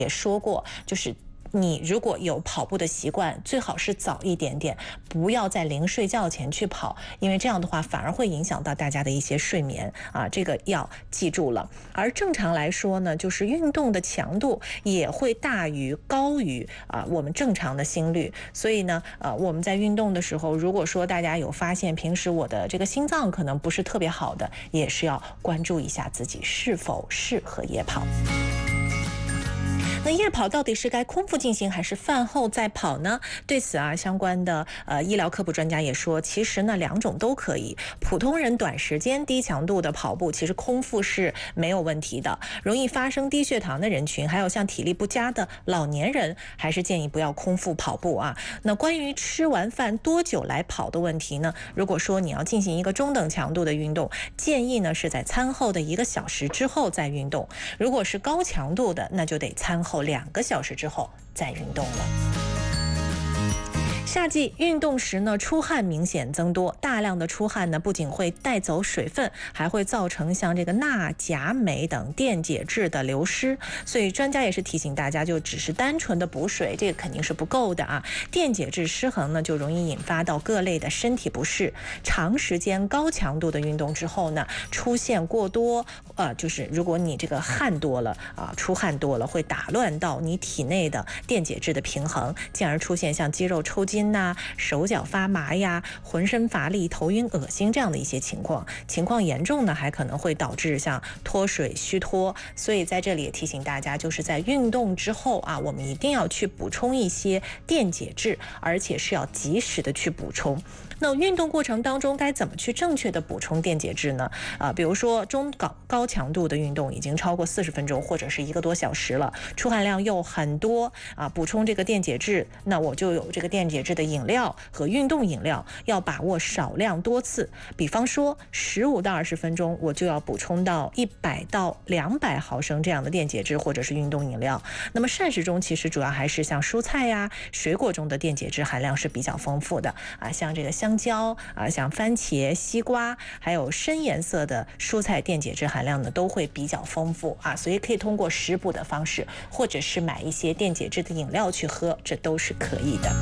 也说过，就是你如果有跑步的习惯，最好是早一点点，不要在临睡觉前去跑，因为这样的话反而会影响到大家的一些睡眠啊，这个要记住了。而正常来说呢，就是运动的强度也会高于我们正常的心率，所以呢我们在运动的时候，如果说大家有发现平时我的这个心脏可能不是特别好的，也是要关注一下自己是否适合夜跑。那夜跑到底是该空腹进行还是饭后再跑呢？对此相关的医疗科普专家也说，其实呢两种都可以。普通人短时间低强度的跑步，其实空腹是没有问题的。容易发生低血糖的人群，还有像体力不佳的老年人，还是建议不要空腹跑步啊。那关于吃完饭多久来跑的问题呢？如果说你要进行一个中等强度的运动，建议呢是在餐后的1个小时之后再运动。如果是高强度的，那就得餐后2个小时之后再运动了。夏季运动时呢，出汗明显增多，大量的出汗呢，不仅会带走水分，还会造成像这个钠、钾、镁等电解质的流失。所以专家也是提醒大家，就只是单纯的补水，这个肯定是不够的啊。电解质失衡呢，就容易引发到各类的身体不适。长时间高强度的运动之后呢，出现过多，就是如果你这个汗多了出汗多了，会打乱到你体内的电解质的平衡，进而出现像肌肉抽筋手脚发麻呀、浑身乏力、头晕、恶心这样的一些情况严重呢，还可能会导致像脱水、虚脱。所以在这里也提醒大家，就是在运动之后我们一定要去补充一些电解质，而且是要及时的去补充。那运动过程当中该怎么去正确的补充电解质呢？比如说高强度的运动已经超过40分钟或者是1个多小时了，出汗量又很多补充这个电解质，那我就有这个电解质的饮料和运动饮料，要把握少量多次。比方说15到20分钟，我就要补充到100到200毫升这样的电解质或者是运动饮料。那么膳食中其实主要还是像蔬菜呀、水果中的电解质含量是比较丰富的像这个香蕉像番茄、西瓜，还有深颜色的蔬菜，电解质含量呢都会比较丰富所以可以通过食补的方式，或者是买一些电解质的饮料去喝，这都是可以的。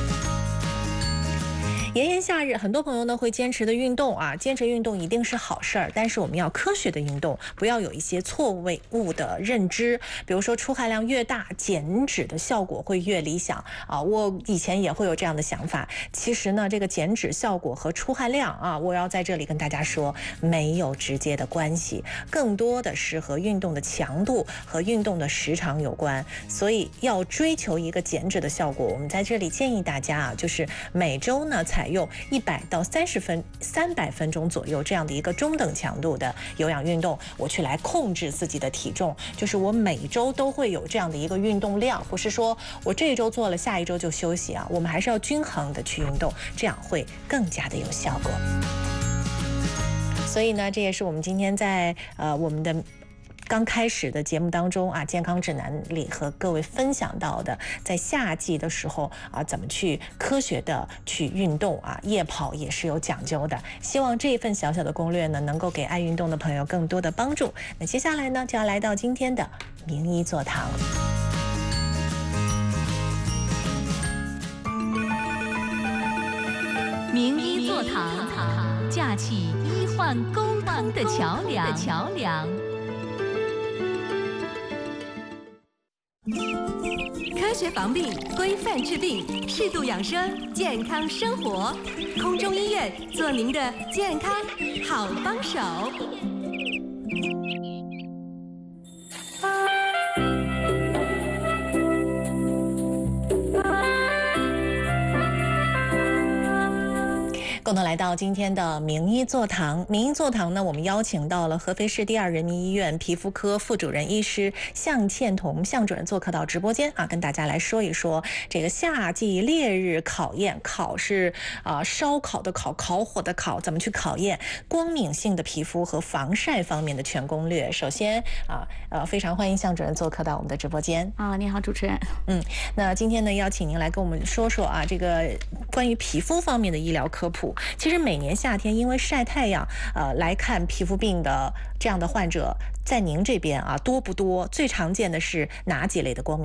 炎炎夏日，很多朋友呢会坚持的运动坚持运动一定是好事儿，但是我们要科学的运动，不要有一些错误的认知。比如说出汗量越大，减脂的效果会越理想我以前也会有这样的想法，其实呢这个减脂效果和出汗量我要在这里跟大家说没有直接的关系，更多的是和运动的强度和运动的时长有关。所以要追求一个减脂的效果，我们在这里建议大家就是每周呢采用100到300分钟左右这样的一个中等强度的有氧运动，我去来控制自己的体重，就是我每周都会有这样的一个运动量，不是说我这一周做了下一周就休息我们还是要均衡的去运动，这样会更加的有效果。所以呢，这也是我们今天在我们的刚开始的节目当中健康指南里和各位分享到的，在夏季的时候怎么去科学的去运动夜跑也是有讲究的。希望这一份小小的攻略呢，能够给爱运动的朋友更多的帮助。那接下来呢，就要来到今天的名医座堂。 名医座堂，架起医患沟通的桥梁。科学防病，规范治病，适度养生，健康生活。空中医院做您的健康好帮手。 共同来到今天的名医座堂。名医座堂呢，我们邀请到了合肥市第2人民医院皮肤科副主任医师向倩彤向主任做客到直播间跟大家来说一说这个夏季烈日考验。考是烧烤的烤，烤火的烤，怎么去考验光敏性的皮肤和防晒方面的全攻略。首先非常欢迎向主任做客到我们的直播间你好，主持人。 那今天呢，邀请您来跟我们说说这个关于皮肤方面的医疗科普。 其实每年夏天因为晒太阳，来看皮肤病的这样的患者，在您这边啊多不多？最常见的是哪几类的过敏？